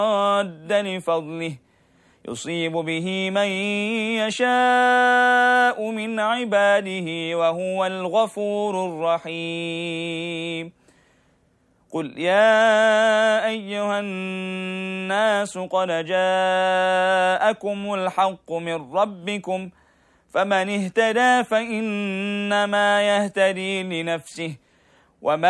راد لفضله يصيب به من يشاء من عباده وهو الغفور الرحيم. قل يا أيها الناس قد جاءكم الحق من ربكم فمن اهتدى فإنما يهتدي لنفسه ومن